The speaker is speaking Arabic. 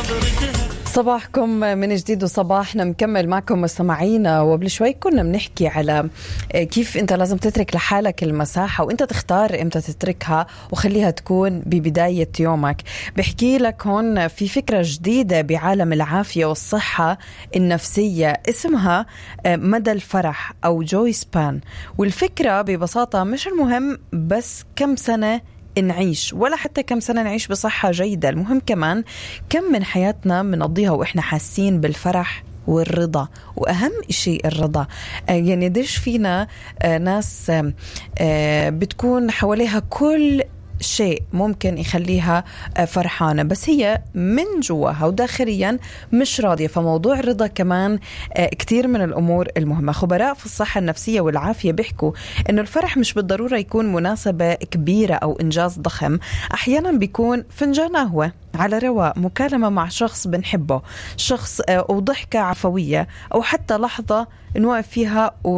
صباحكم من جديد وصباحنا مكمل معكم مستمعينا. وقبل شوي كنا بنحكي على كيف انت لازم تترك لحالك المساحة وانت تختار امتى تتركها وخليها تكون ببداية يومك. بحكي لك هون في فكرة جديدة بعالم العافية والصحة النفسية اسمها مدى الفرح أو جوي سبان. والفكرة ببساطة مش المهم بس كم سنة نعيش ولا حتى كم سنة نعيش بصحة جيدة، المهم كمان كم من حياتنا بنقضيها وإحنا حاسين بالفرح والرضا، وأهم شيء الرضا. يعني ديش فينا ناس بتكون حواليها كل شيء ممكن يخليها فرحانة بس هي من جواها وداخليا مش راضية. فموضوع الرضا كمان كتير من الأمور المهمة. خبراء في الصحة النفسية والعافية بيحكوا إنه الفرح مش بالضرورة يكون مناسبة كبيرة أو إنجاز ضخم، أحيانا بيكون فنجان قهوة على رواق، مكالمة مع شخص بنحبه، شخص أو ضحكة عفوية، أو حتى لحظة نوقف فيها